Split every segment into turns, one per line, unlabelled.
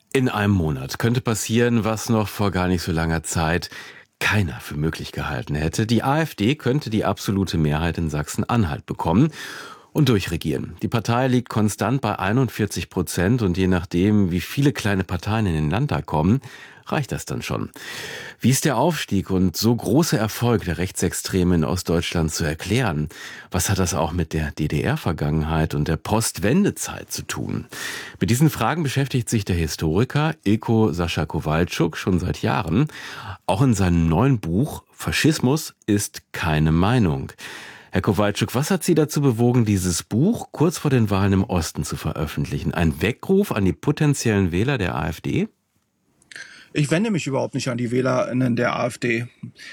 In einem Monat könnte passieren, was noch vor gar nicht so langer Zeit keiner für möglich gehalten hätte. Die AfD könnte die absolute Mehrheit in Sachsen-Anhalt bekommen und durchregieren. Die Partei liegt konstant bei 41% und je nachdem, wie viele kleine Parteien in den Landtag kommen, reicht das dann schon. Wie ist der Aufstieg und so große Erfolg der Rechtsextremen in Ostdeutschland zu erklären? Was hat das auch mit der DDR-Vergangenheit und der Postwendezeit zu tun? Mit diesen Fragen beschäftigt sich der Historiker Ilko Sascha Kowalczuk schon seit Jahren. Auch in seinem neuen Buch Faschismus ist keine Meinung. Herr Kowalczuk, was hat Sie dazu bewogen, dieses Buch kurz vor den Wahlen im Osten zu veröffentlichen? Ein Weckruf an die potenziellen Wähler der AfD?
Ich wende mich überhaupt nicht an die WählerInnen der AfD,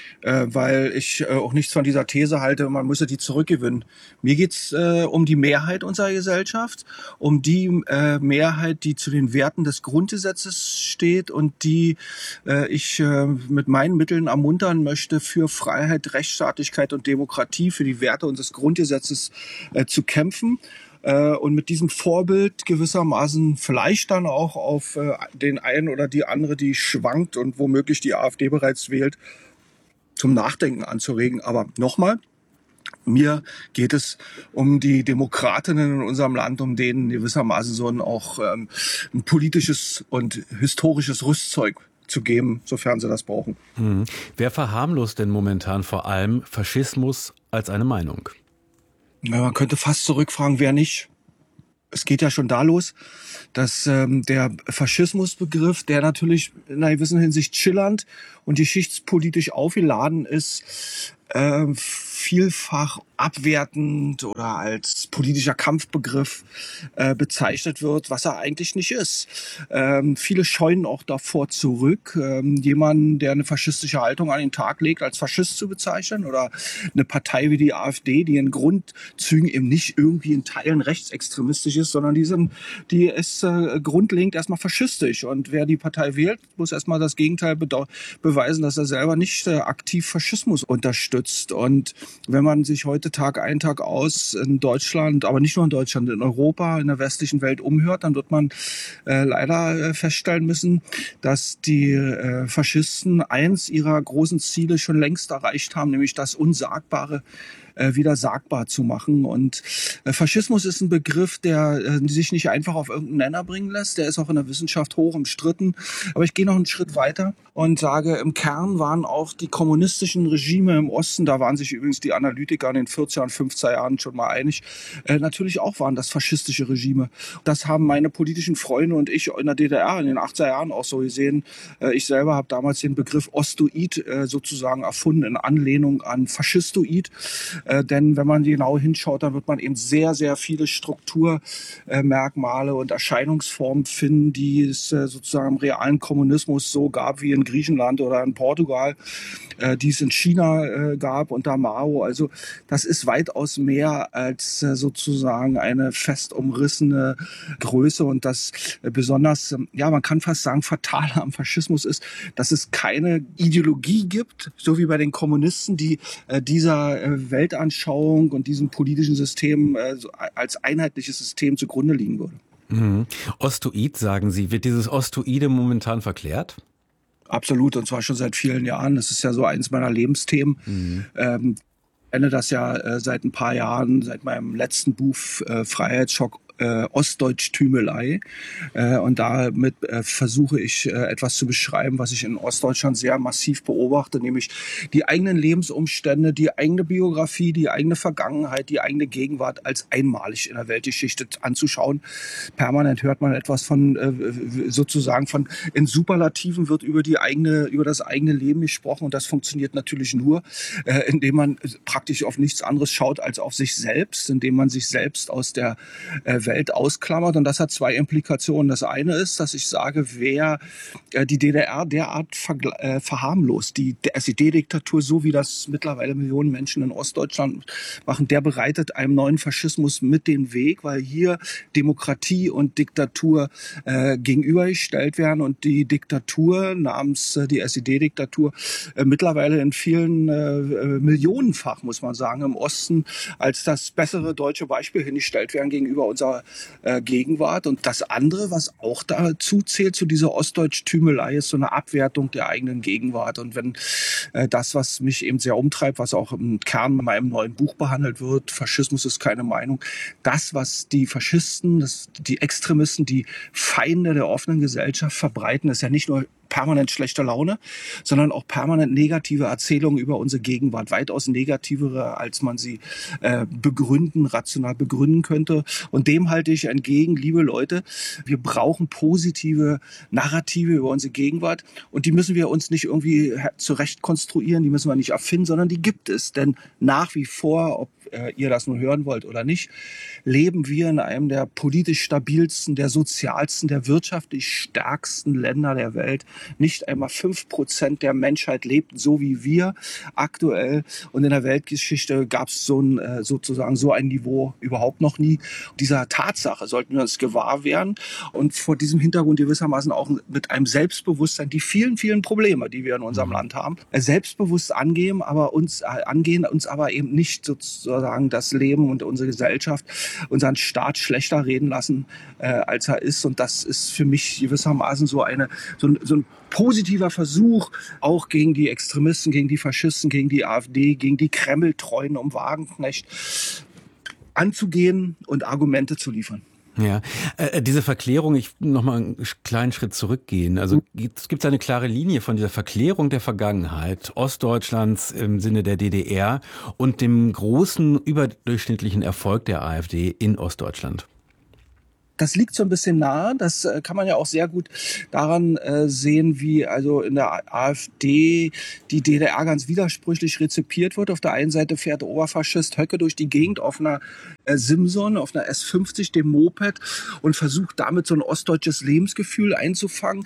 weil ich auch nichts von dieser These halte, man müsse die zurückgewinnen. Mir geht's um die Mehrheit unserer Gesellschaft, um die Mehrheit, die zu den Werten des Grundgesetzes steht und die ich mit meinen Mitteln ermuntern möchte, für Freiheit, Rechtsstaatlichkeit und Demokratie, für die Werte unseres Grundgesetzes zu kämpfen. Und mit diesem Vorbild gewissermaßen vielleicht dann auch auf den einen oder die andere, die schwankt und womöglich die AfD bereits wählt, zum Nachdenken anzuregen. Aber nochmal, mir geht es um die Demokratinnen in unserem Land, um denen gewissermaßen so auch ein politisches und historisches Rüstzeug zu geben, sofern sie das brauchen.
Wer verharmlost denn momentan vor allem Faschismus als eine Meinung?
Ja, man könnte fast zurückfragen, wer nicht. Es geht ja schon da los, dass der Faschismusbegriff, der natürlich in einer gewissen Hinsicht schillernd und geschichtspolitisch aufgeladen ist, vielfach abwertend oder als politischer Kampfbegriff bezeichnet wird, was er eigentlich nicht ist. Viele scheuen auch davor zurück, jemanden, der eine faschistische Haltung an den Tag legt, als Faschist zu bezeichnen oder eine Partei wie die AfD, die in Grundzügen eben nicht irgendwie in Teilen rechtsextremistisch ist, sondern die ist grundlegend erstmal faschistisch. Und wer die Partei wählt, muss erstmal das Gegenteil beweisen, dass er selber nicht aktiv Faschismus unterstützt. Und wenn man sich heute Tag ein, Tag aus in Deutschland, aber nicht nur in Deutschland, in Europa, in der westlichen Welt umhört, dann wird man leider feststellen müssen, dass die Faschisten eins ihrer großen Ziele schon längst erreicht haben, nämlich das Unsagbare wieder sagbar zu machen. Und Faschismus ist ein Begriff, der sich nicht einfach auf irgendeinen Nenner bringen lässt. Der ist auch in der Wissenschaft hoch umstritten. Aber ich gehe noch einen Schritt weiter und sage, im Kern waren auch die kommunistischen Regime im Osten, da waren sich übrigens die Analytiker in den 40er und 50er Jahren schon mal einig, natürlich auch waren das faschistische Regime. Das haben meine politischen Freunde und ich in der DDR in den 80er Jahren auch so gesehen. Ich selber habe damals den Begriff Ostoid sozusagen erfunden in Anlehnung an Faschistoid. Denn wenn man genau hinschaut, dann wird man eben sehr, sehr viele Strukturmerkmale und Erscheinungsformen finden, die es sozusagen im realen Kommunismus so gab wie in Griechenland oder in Portugal, die es in China gab unter Mao. Also das ist weitaus mehr als sozusagen eine fest umrissene Größe. Und das besonders, ja, man kann fast sagen, Fatale am Faschismus ist, dass es keine Ideologie gibt, so wie bei den Kommunisten, die dieser Weltanschauung und diesem politischen System als einheitliches System zugrunde liegen würde.
Ostoid, sagen Sie. Wird dieses Ostoide momentan verklärt?
Absolut, und zwar schon seit vielen Jahren. Das ist ja so eins meiner Lebensthemen. Ich kenne das ja seit ein paar Jahren, seit meinem letzten Buch Freiheitsschock Ostdeutsch-Tümelei. Und damit versuche ich etwas zu beschreiben, was ich in Ostdeutschland sehr massiv beobachte, nämlich die eigenen Lebensumstände, die eigene Biografie, die eigene Vergangenheit, die eigene Gegenwart als einmalig in der Weltgeschichte anzuschauen. Permanent hört man etwas von sozusagen von in Superlativen wird über das eigene Leben gesprochen, und das funktioniert natürlich nur, indem man praktisch auf nichts anderes schaut als auf sich selbst, indem man sich selbst aus der Welt ausklammert. Und das hat zwei Implikationen. Das eine ist, dass ich sage, wer die DDR derart verharmlost, die SED-Diktatur, so wie das mittlerweile Millionen Menschen in Ostdeutschland machen, der bereitet einem neuen Faschismus mit den Weg, weil hier Demokratie und Diktatur gegenübergestellt werden und die Diktatur namens die SED-Diktatur mittlerweile in vielen millionenfach, muss man sagen, im Osten als das bessere deutsche Beispiel hingestellt werden gegenüber unserer unserer Gegenwart. Und das andere, was auch dazu zählt, zu dieser Ostdeutsch-Tümelei, ist so eine Abwertung der eigenen Gegenwart. Und wenn das, was mich eben sehr umtreibt, was auch im Kern in meinem neuen Buch behandelt wird, Faschismus ist keine Meinung, das, was die Faschisten, die Extremisten, die Feinde der offenen Gesellschaft verbreiten, ist ja nicht nur permanent schlechte Laune, sondern auch permanent negative Erzählungen über unsere Gegenwart, weitaus negativere, als man sie rational begründen könnte. Und dem halte ich entgegen, liebe Leute, wir brauchen positive Narrative über unsere Gegenwart und die müssen wir uns nicht irgendwie zurecht konstruieren, die müssen wir nicht erfinden, sondern die gibt es. Denn nach wie vor, ob ihr das nur hören wollt oder nicht, leben wir in einem der politisch stabilsten, der sozialsten, der wirtschaftlich stärksten Länder der Welt. Nicht einmal 5% der Menschheit lebt so wie wir aktuell. Und in der Weltgeschichte gab es sozusagen so ein Niveau überhaupt noch nie. Dieser Tatsache sollten wir uns gewahr werden und vor diesem Hintergrund gewissermaßen auch mit einem Selbstbewusstsein die vielen, vielen Probleme, die wir in unserem Land haben, selbstbewusst angehen, uns aber eben nicht sozusagen das Leben und unsere Gesellschaft, unseren Staat schlechter reden lassen, als er ist. Und das ist für mich gewissermaßen so ein positiver Versuch, auch gegen die Extremisten, gegen die Faschisten, gegen die AfD, gegen die Kreml-Treuen um Wagenknecht anzugehen und Argumente zu liefern.
Ja, diese Verklärung, ich noch mal einen kleinen Schritt zurückgehen. Also es gibt eine klare Linie von dieser Verklärung der Vergangenheit Ostdeutschlands im Sinne der DDR und dem großen überdurchschnittlichen Erfolg der AfD in Ostdeutschland.
Das liegt so ein bisschen nahe. Das kann man ja auch sehr gut daran sehen, wie also in der AfD die DDR ganz widersprüchlich rezipiert wird. Auf der einen Seite fährt der Oberfaschist Höcke durch die Gegend auf einer Simson, auf einer S50, dem Moped, und versucht damit so ein ostdeutsches Lebensgefühl einzufangen.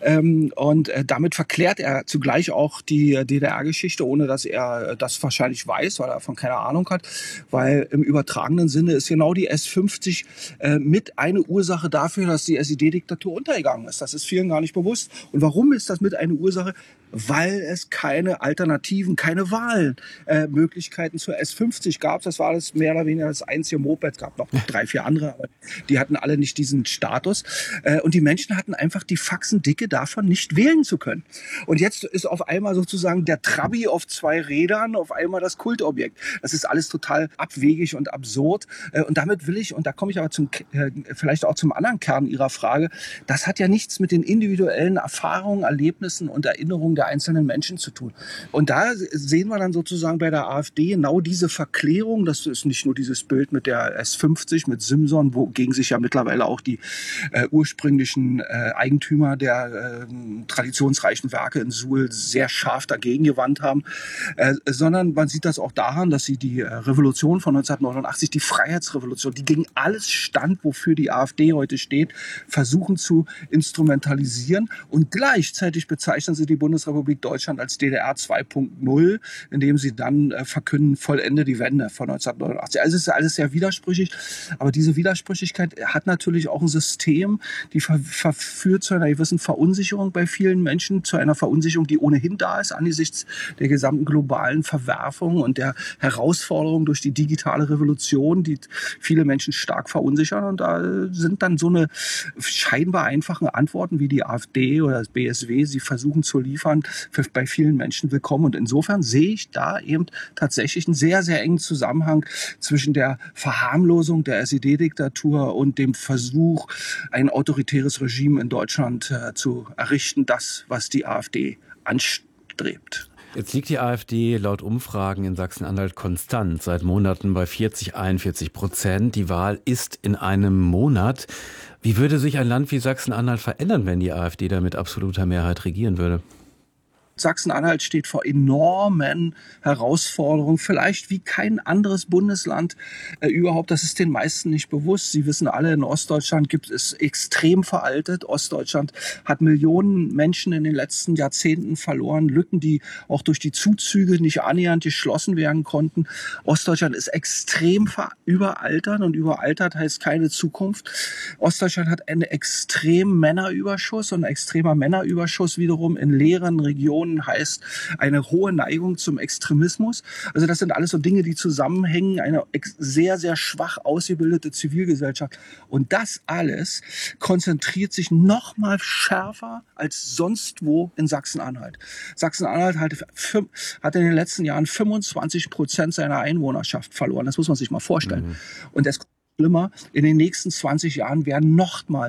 Und damit verklärt er zugleich auch die DDR-Geschichte, ohne dass er das wahrscheinlich weiß, weil er davon keine Ahnung hat. Weil im übertragenen Sinne ist genau die S50 mit eine Ursache dafür, dass die SED-Diktatur untergegangen ist. Das ist vielen gar nicht bewusst. Und warum ist das mit eine Ursache? Weil es keine Alternativen, keine Wahlmöglichkeiten zur S50 gab. Das war das mehr oder weniger das einzige Moped. Es gab noch 3, 4 andere, aber die hatten alle nicht diesen Status. Und die Menschen hatten einfach die Faxendicke davon, nicht wählen zu können. Und jetzt ist auf einmal sozusagen der Trabi auf 2 Rädern auf einmal das Kultobjekt. Das ist alles total abwegig und absurd. Und damit will ich, und da komme ich aber vielleicht auch zum anderen Kern Ihrer Frage, das hat ja nichts mit den individuellen Erfahrungen, Erlebnissen und Erinnerungen der einzelnen Menschen zu tun. Und da sehen wir dann sozusagen bei der AfD genau diese Verklärung. Das ist nicht nur dieses Bild mit der S50, mit Simson, wogegen sich ja mittlerweile auch die ursprünglichen Eigentümer der traditionsreichen Werke in Suhl sehr scharf dagegen gewandt haben, sondern man sieht das auch daran, dass sie die Revolution von 1989, die Freiheitsrevolution, die gegen alles stand, wofür die AfD heute steht, versuchen zu instrumentalisieren. Und gleichzeitig bezeichnen sie die Bundesrepublik Deutschland als DDR 2.0, indem sie dann verkünden, vollende die Wende von 1989. Also es ist alles sehr widersprüchlich, aber diese Widersprüchlichkeit hat natürlich auch ein System, die verführt zu einer gewissen Verunsicherung bei vielen Menschen, zu einer Verunsicherung, die ohnehin da ist angesichts der gesamten globalen Verwerfung und der Herausforderung durch die digitale Revolution, die viele Menschen stark verunsichern. Und da sind dann so eine scheinbar einfachen Antworten wie die AfD oder das BSW, sie versuchen zu liefern, bei vielen Menschen willkommen. Und insofern sehe ich da eben tatsächlich einen sehr, sehr engen Zusammenhang zwischen der Verharmlosung der SED-Diktatur und dem Versuch, ein autoritäres Regime in Deutschland zu errichten, das, was die AfD anstrebt.
Jetzt liegt die AfD laut Umfragen in Sachsen-Anhalt konstant seit Monaten bei 40-41%. Die Wahl ist in einem Monat. Wie würde sich ein Land wie Sachsen-Anhalt verändern, wenn die AfD da mit absoluter Mehrheit regieren würde?
Sachsen-Anhalt steht vor enormen Herausforderungen, vielleicht wie kein anderes Bundesland überhaupt. Das ist den meisten nicht bewusst. Sie wissen alle, in Ostdeutschland gibt es extrem veraltet. Ostdeutschland hat Millionen Menschen in den letzten Jahrzehnten verloren. Lücken, die auch durch die Zuzüge nicht annähernd geschlossen werden konnten. Ostdeutschland ist extrem überaltert und überaltert heißt keine Zukunft. Ostdeutschland hat einen extremen Männerüberschuss und ein extremer Männerüberschuss wiederum in leeren Regionen Menschen heißt eine hohe Neigung zum Extremismus. Also das sind alles so Dinge, die zusammenhängen, eine sehr, sehr schwach ausgebildete Zivilgesellschaft. Und das alles konzentriert sich noch mal schärfer als sonst wo in Sachsen-Anhalt. Sachsen-Anhalt hat in den letzten Jahren 25% seiner Einwohnerschaft verloren. Das muss man sich mal vorstellen. Mhm. Und es schlimmer, in den nächsten 20 Jahren werden noch mal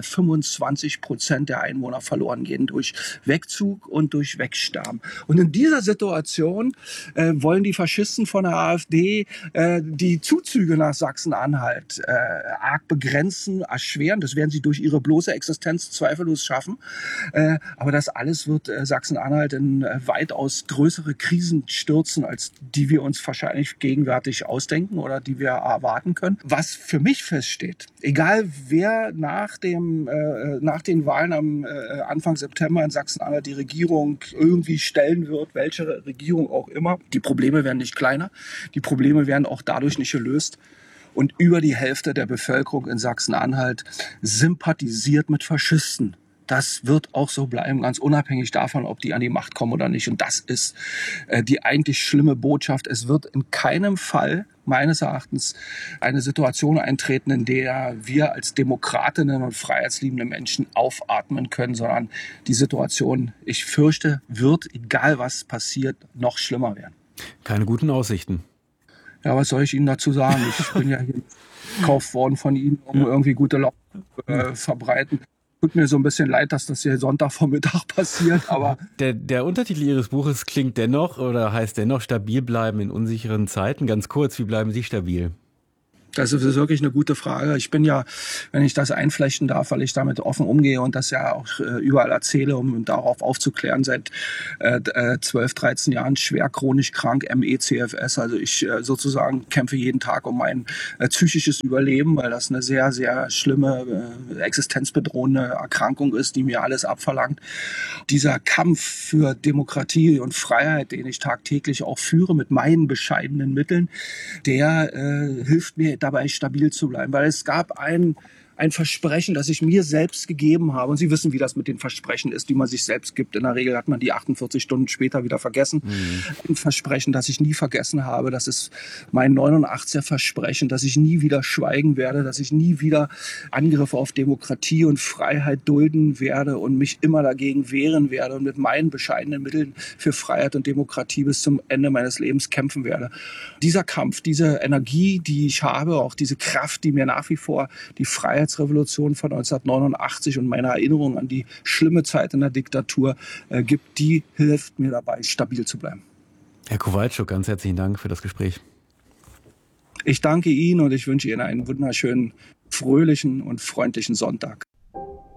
25% der Einwohner verloren gehen durch Wegzug und durch Wegsterben. Und in dieser Situation wollen die Faschisten von der AfD die Zuzüge nach Sachsen-Anhalt arg begrenzen, erschweren. Das werden sie durch ihre bloße Existenz zweifellos schaffen. Aber das alles wird Sachsen-Anhalt in weitaus größere Krisen stürzen, als die wir uns wahrscheinlich gegenwärtig ausdenken oder die wir erwarten können. Was für mich feststeht, egal wer nach den Wahlen am Anfang September in Sachsen-Anhalt die Regierung irgendwie stellen wird, welche Regierung auch immer, die Probleme werden nicht kleiner, die Probleme werden auch dadurch nicht gelöst. Und über die Hälfte der Bevölkerung in Sachsen-Anhalt sympathisiert mit Faschisten. Das wird auch so bleiben, ganz unabhängig davon, ob die an die Macht kommen oder nicht. Und das ist die eigentlich schlimme Botschaft. Es wird in keinem Fall meines Erachtens eine Situation eintreten, in der wir als Demokratinnen und freiheitsliebende Menschen aufatmen können, sondern die Situation, ich fürchte, wird, egal was passiert, noch schlimmer werden.
Keine guten Aussichten.
Ja, was soll ich Ihnen dazu sagen? Ich bin ja hier gekauft worden von Ihnen, um irgendwie gute Laune verbreiten. Tut mir so ein bisschen leid, dass das hier Sonntagvormittag passiert, aber...
Der Untertitel Ihres Buches klingt dennoch oder heißt dennoch stabil bleiben in unsicheren Zeiten. Ganz kurz, wie bleiben Sie stabil?
Das ist wirklich eine gute Frage. Ich bin ja, wenn ich das einflechten darf, weil ich damit offen umgehe und das ja auch überall erzähle, um darauf aufzuklären, seit 12, 13 Jahren schwer chronisch krank, ME/CFS. Also ich sozusagen kämpfe jeden Tag um mein psychisches Überleben, weil das eine sehr, sehr schlimme, existenzbedrohende Erkrankung ist, die mir alles abverlangt. Dieser Kampf für Demokratie und Freiheit, den ich tagtäglich auch führe mit meinen bescheidenen Mitteln, der hilft mir dabei stabil zu bleiben, weil es gab ein Versprechen, das ich mir selbst gegeben habe. Und Sie wissen, wie das mit den Versprechen ist, die man sich selbst gibt. In der Regel hat man die 48 Stunden später wieder vergessen. Ein Versprechen, das ich nie vergessen habe. Das ist mein 89er Versprechen, dass ich nie wieder schweigen werde, dass ich nie wieder Angriffe auf Demokratie und Freiheit dulden werde und mich immer dagegen wehren werde und mit meinen bescheidenen Mitteln für Freiheit und Demokratie bis zum Ende meines Lebens kämpfen werde. Dieser Kampf, diese Energie, die ich habe, auch diese Kraft, die mir nach wie vor die Freiheitsrevolution von 1989 und meine Erinnerung an die schlimme Zeit in der Diktatur gibt, die hilft mir dabei, stabil zu bleiben.
Herr Kowalczuk, ganz herzlichen Dank für das Gespräch.
Ich danke Ihnen und ich wünsche Ihnen einen wunderschönen, fröhlichen und freundlichen Sonntag.